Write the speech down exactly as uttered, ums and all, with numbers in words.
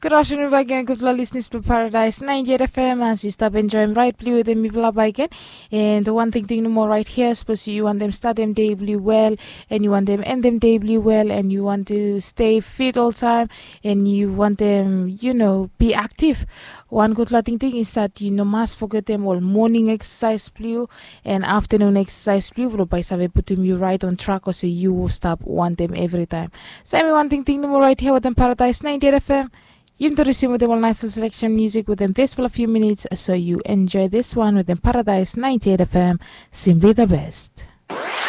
Good afternoon again, good listeners to Paradise ninety-eight F M. As you stop enjoying right blue with them again. And the one thing thing no more right here, suppose you want them start them day well, and you want them end them day well, and you want to stay fit all time, and you want them, you know, be active. One good thing thing is that you no must forget them all morning exercise blue and afternoon exercise blue. But by Save put them you right on track, or say you will stop want them every time. So me one thing thing no more right here with them Paradise ninety-eight F M. You to receive with them all nice selection music with them this for a few minutes, so you enjoy this one with them Paradise ninety-eight F M, simply the best.